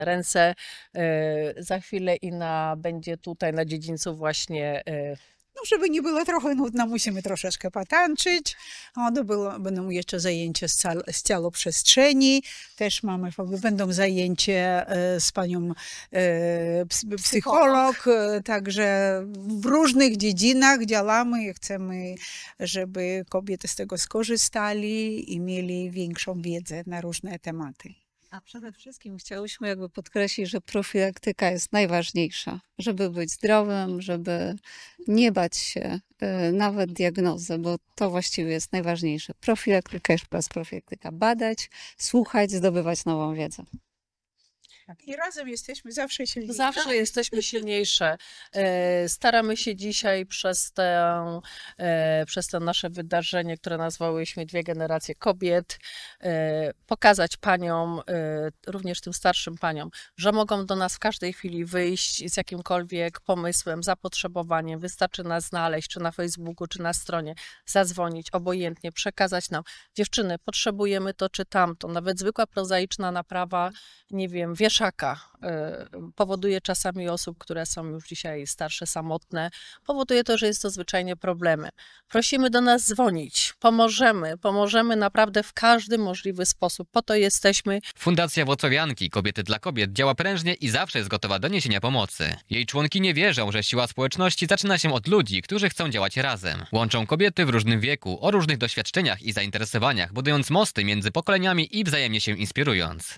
ręce. Za chwilę Ina będzie tutaj na dziedzińcu właśnie. No, żeby nie było trochę nudno, musimy troszeczkę potańczyć. Będą jeszcze zajęcia z ciałoprzestrzeni. Też będą zajęcia z panią psycholog. Także w różnych dziedzinach działamy i chcemy, żeby kobiety z tego skorzystali i mieli większą wiedzę na różne tematy. A przede wszystkim chciałyśmy podkreślić, że profilaktyka jest najważniejsza, żeby być zdrowym, żeby nie bać się nawet diagnozy, bo to właściwie jest najważniejsze. Profilaktyka, jeszcze raz profilaktyka, badać, słuchać, zdobywać nową wiedzę. I razem jesteśmy zawsze silniejsze. Zawsze jesteśmy silniejsze. Staramy się dzisiaj przez to nasze wydarzenie, które nazwałyśmy Dwie generacje kobiet, pokazać paniom, również tym starszym paniom, że mogą do nas w każdej chwili wyjść z jakimkolwiek pomysłem, zapotrzebowaniem. Wystarczy nas znaleźć, czy na Facebooku, czy na stronie, zadzwonić, obojętnie, przekazać nam. Dziewczyny, potrzebujemy to czy tamto. Nawet zwykła prozaiczna naprawa, nie wiem, wieszaka powoduje czasami osób, które są już dzisiaj starsze, samotne, powoduje to, że jest to zwyczajnie problemy. Prosimy do nas dzwonić, pomożemy naprawdę w każdy możliwy sposób, po to jesteśmy. Fundacja Włocławianki Kobiety dla Kobiet działa prężnie i zawsze jest gotowa do niesienia pomocy. Jej członkinie wierzą, że siła społeczności zaczyna się od ludzi, którzy chcą działać razem. Łączą kobiety w różnym wieku, o różnych doświadczeniach i zainteresowaniach, budując mosty między pokoleniami i wzajemnie się inspirując.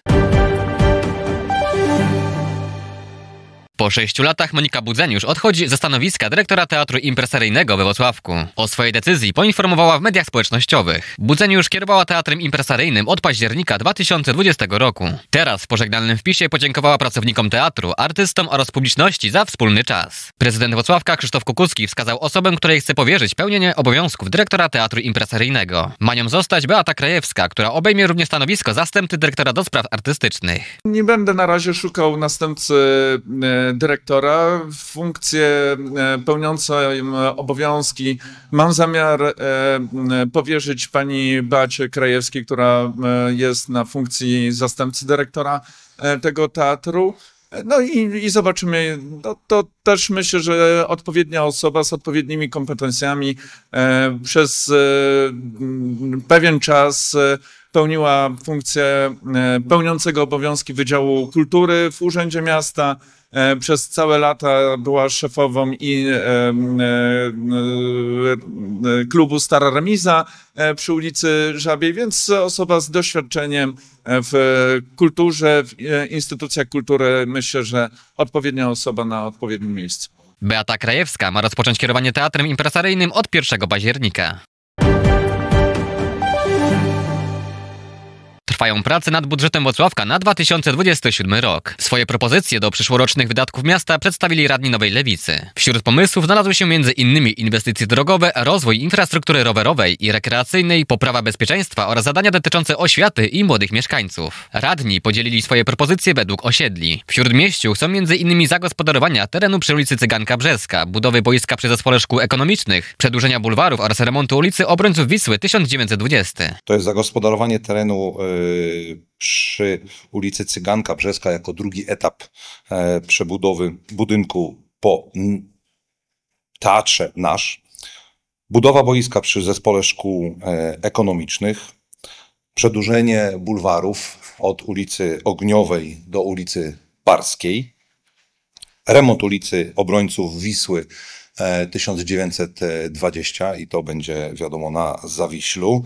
Po 6 latach Monika Budzeniusz odchodzi ze stanowiska dyrektora Teatru Impresaryjnego we Włocławku. O swojej decyzji poinformowała w mediach społecznościowych. Budzeniusz kierowała Teatrem Impresaryjnym od października 2020 roku. Teraz w pożegnalnym wpisie podziękowała pracownikom teatru, artystom oraz publiczności za wspólny czas. Prezydent Włocławka Krzysztof Kukucki wskazał osobę, której chce powierzyć pełnienie obowiązków dyrektora Teatru Impresaryjnego. Ma nią zostać Beata Krajewska, która obejmie również stanowisko zastępcy dyrektora do spraw artystycznych. Nie będę na razie szukał następcy dyrektora. Funkcję pełniącą obowiązki mam zamiar powierzyć pani Beacie Krajewskiej, która jest na funkcji zastępcy dyrektora tego teatru. No i zobaczymy. No, to też myślę, że odpowiednia osoba z odpowiednimi kompetencjami przez pewien czas pełniła funkcję pełniącego obowiązki Wydziału Kultury w Urzędzie Miasta. Przez całe lata była szefową i klubu Stara Remiza przy ulicy Żabiej, więc osoba z doświadczeniem w kulturze, w instytucjach kultury, myślę, że odpowiednia osoba na odpowiednim miejscu. Beata Krajewska ma rozpocząć kierowanie Teatrem Impresaryjnym od 1 października. Trwają prace nad budżetem Włocławka na 2027 rok. Swoje propozycje do przyszłorocznych wydatków miasta przedstawili radni Nowej Lewicy. Wśród pomysłów znalazły się m.in. inwestycje drogowe, rozwój infrastruktury rowerowej i rekreacyjnej, poprawa bezpieczeństwa oraz zadania dotyczące oświaty i młodych mieszkańców. Radni podzielili swoje propozycje według osiedli. W Śródmieściu chcą m.in. zagospodarowania terenu przy ulicy Cyganka Brzeska, budowy boiska przy Zespole Szkół Ekonomicznych, przedłużenia bulwarów oraz remontu ulicy Obrońców Wisły 1920. To jest zagospodarowanie terenu przy ulicy Cyganka Brzeska jako drugi etap przebudowy budynku po Teatrze Nasz. Budowa boiska przy Zespole Szkół Ekonomicznych. Przedłużenie bulwarów od ulicy Ogniowej do ulicy Barskiej. Remont ulicy Obrońców Wisły 1920 i to będzie wiadomo na Zawiślu.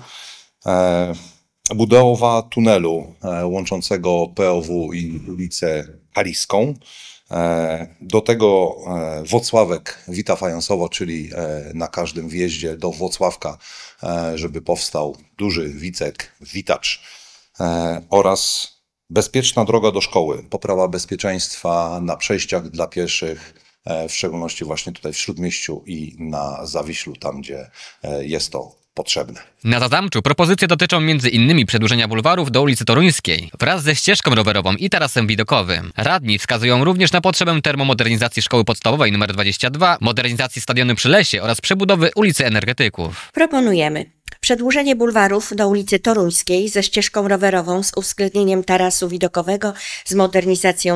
Budowa tunelu łączącego POW i ulicę Kaliską. Do tego Włocławek wita fajansowo, czyli na każdym wjeździe do Włocławka, żeby powstał duży wicek, witacz oraz bezpieczna droga do szkoły, poprawa bezpieczeństwa na przejściach dla pieszych, w szczególności właśnie tutaj w Śródmieściu i na Zawiślu, tam gdzie jest to potrzebne. Na Zazamczu propozycje dotyczą m.in. przedłużenia bulwarów do ulicy Toruńskiej wraz ze ścieżką rowerową i tarasem widokowym. Radni wskazują również na potrzebę termomodernizacji szkoły podstawowej nr 22, modernizacji stadionu przy Lesie oraz przebudowy ulicy Energetyków. Proponujemy Przedłużenie bulwarów do ulicy Toruńskiej ze ścieżką rowerową z uwzględnieniem tarasu widokowego z modernizacją